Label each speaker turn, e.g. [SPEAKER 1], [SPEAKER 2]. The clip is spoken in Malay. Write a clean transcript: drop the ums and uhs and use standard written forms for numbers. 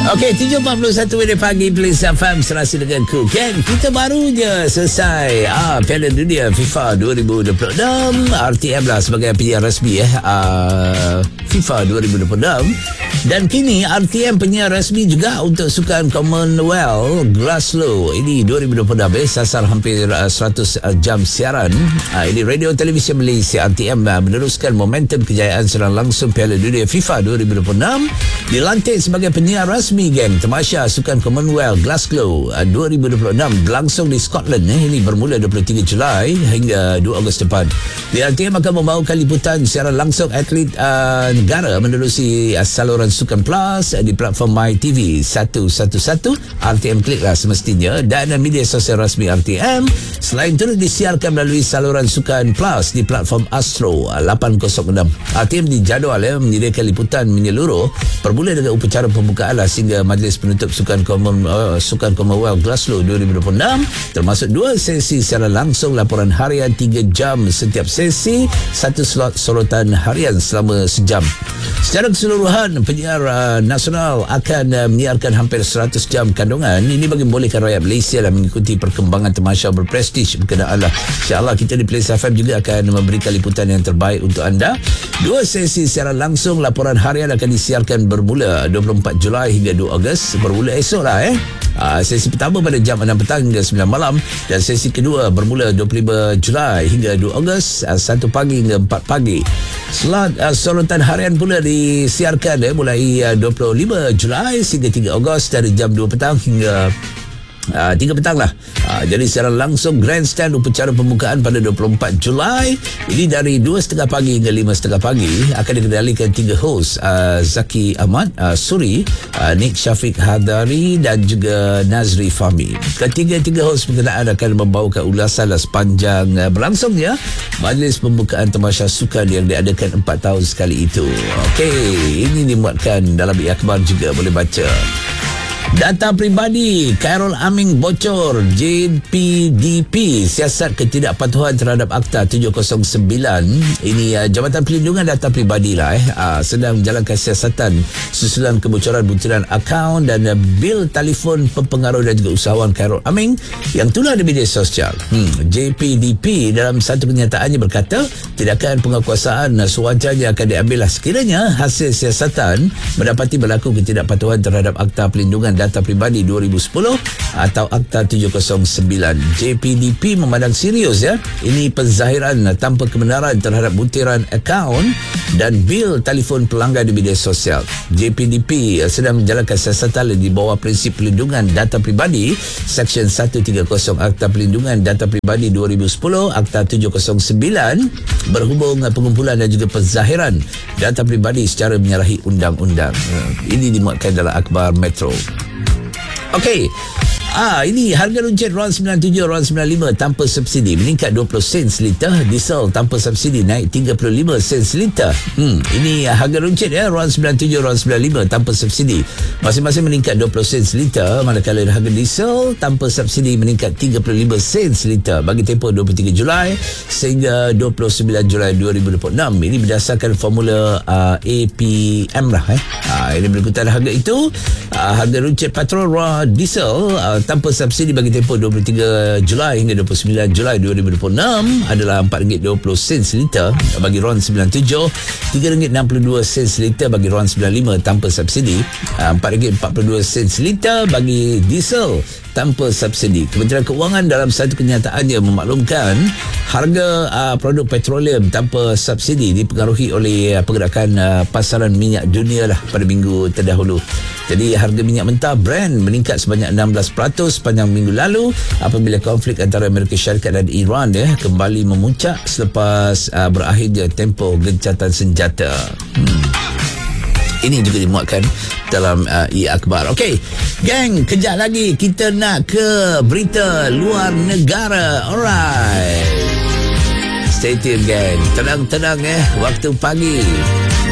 [SPEAKER 1] Okey, 7.41 minit pagi, Plains FM serasi dengan ku. Gang, kita baru je selesai Piala Dunia FIFA 2026. RTM lah sebagai penyiar rasmi FIFA 2026. Dan kini RTM penyiar rasmi juga untuk Sukan Commonwealth Glasgow. Ini 2026 sasar hampir 100 jam siaran. Ini radio televisi Malaysia RTM meneruskan momentum kejayaan siaran langsung Piala Dunia FIFA 2026. Dilantik sebagai penyiar rasmi, geng, tamasya Sukan Commonwealth Glasgow 2026 berlangsung di Scotland. Ini bermula 23 Julai hingga 2 Ogos depan. Di RTM akan membawakan liputan siaran langsung atlet negara menerusi saluran Sukan Plus di platform MyTV 111. RTM Klik lah semestinya, dan media sosial rasmi RTM. Selain itu disiarkan melalui saluran Sukan Plus di platform Astro 806. RTM dijadual menyediakan liputan menyeluruh bermula dengan upacara pembukaan sehingga majlis penutup Sukan Commonwealth Glasgow 2026, termasuk 2 sesi secara langsung laporan harian 3 jam setiap sesi, 1 slot sorotan harian selama sejam. Secara keseluruhan, penyiar nasional akan menyiarkan hampir 100 jam kandungan. Ini bagi membolehkan rakyat Malaysia mengikuti perkembangan tamasya berprestij berkenaan lah. InsyaAllah kita di Plains FM juga akan memberikan liputan yang terbaik untuk anda. 2 sesi secara langsung laporan harian akan disiarkan bermula 24 Julai hingga 2 Ogos. Bermula esok lah sesi pertama pada jam 6 petang hingga 9 malam, dan sesi kedua bermula 25 Julai hingga 2 Ogos 1 pagi hingga 4 pagi. Slot sorotan harian pula disiarkan mulai 25 Julai hingga 3 Ogos dari jam 2 petang hingga 3 petang lah. Jadi secara langsung grandstand upacara pembukaan pada 24 Julai ini dari 2.30 pagi hingga 5.30 pagi akan dikendalikan 3 host, Zaki Ahmad Suri, Nick Syafiq Hadari dan juga Nazri Fahmi. Ketiga-tiga host berkenaan akan membawakan ulasan sepanjang berlangsungnya majlis pembukaan tamasya sukan yang diadakan 4 tahun sekali itu. Okey, ini dimuatkan dalam akhbar juga, boleh baca. Data pribadi Khairul Aming bocor. JPDP siasat ketidakpatuhan terhadap Akta 709. Ini Jabatan Perlindungan Data Pribadi lah sedang menjalankan siasatan susulan kebocoran butiran akaun dan bil telefon pempengaruh dan juga usahawan Khairul Aming yang tular di media sosial. JPDP dalam satu kenyataannya berkata tindakan penguasaan sewajarnya akan diambil sekiranya hasil siasatan mendapati berlaku ketidakpatuhan terhadap Akta Perlindungan Data Pribadi 2010 atau Akta 709. JPDP memandang serius ini penzahiran tanpa kebenaran terhadap butiran akaun dan bil telefon pelanggan di media sosial. JPDP sedang menjalankan siasatan di bawah prinsip perlindungan data pribadi Seksyen 130 Akta Perlindungan Data Pribadi 2010, Akta 709 berhubung pengumpulan dan juga penzahiran data pribadi secara menyalahi undang-undang. Ini dimuatkan dalam akhbar Metro. Okey. Ini harga runcit RON 97, RON 95 tanpa subsidi meningkat 20 sen seliter. Diesel tanpa subsidi naik 35 sen seliter. Ini harga runcit RON 97, RON 95 tanpa subsidi masing-masing meningkat 20 sen seliter, manakala harga diesel tanpa subsidi meningkat 35 sen seliter bagi tempoh 23 Julai sehingga 29 Julai 2026. Ini berdasarkan formula APM lah. Ini berikutan harga itu. Harga runcit petrol diesel tanpa subsidi bagi tempoh 23 Julai hingga 29 Julai 2026 adalah RM4.20 seliter bagi RON 97, RM3.62 seliter bagi RON 95 tanpa subsidi, RM4.42 seliter bagi diesel tanpa subsidi. Kementerian Keuangan dalam satu kenyataannya memaklumkan harga produk petroleum tanpa subsidi dipengaruhi oleh pergerakan pasaran minyak dunia pada minggu terdahulu. Jadi harga minyak mentah Brent meningkat sebanyak 16% sepanjang minggu lalu apabila konflik antara Amerika Syarikat dan Iran kembali memuncak selepas berakhirnya tempoh gencatan senjata. Ini juga dimuatkan dalam akhbar. Okey, geng, kejap lagi kita nak ke berita luar negara. Alright, stay tune, geng. Tenang-tenang waktu pagi.